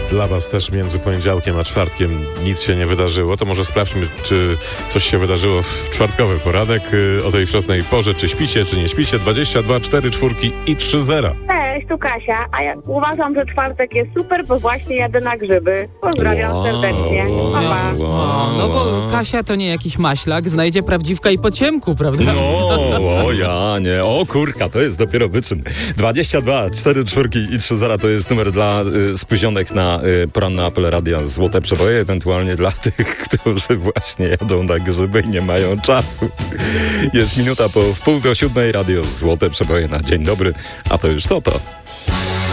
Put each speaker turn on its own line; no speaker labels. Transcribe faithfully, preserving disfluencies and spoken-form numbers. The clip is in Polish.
dla was też między poniedziałkiem a czwartkiem nic się nie wydarzyło, to może sprawdźmy, czy coś się wydarzyło w czwartkowy poranek yy, o tej wczesnej porze. Czy śpicie, czy nie śpicie? dwadzieścia dwa, cztery czwórki i trzy zera.
Cześć, tu Kasia, a ja uważam, że czwartek jest super, bo właśnie jadę na grzyby. Pozdrawiam
Wow,
serdecznie. Pa, pa.
wow,
No bo
wow.
Kasia to nie jakiś maślak, znajdzie prawdziwka i po ciemku, prawda?
No, o ja nie. O kurka, to jest dopiero wyczyn. dwadzieścia dwa, cztery czwórki i trzy zera to jest numer dla y, spóźnionych na y, poranne apele radia Złote Przeboje, ewentualnie dla tych, którzy właśnie jadą na grzyby i nie mają czasu. Jest minuta po wpół do siódmej, radio Złote Przeboje na dzień dobry, a to już to to.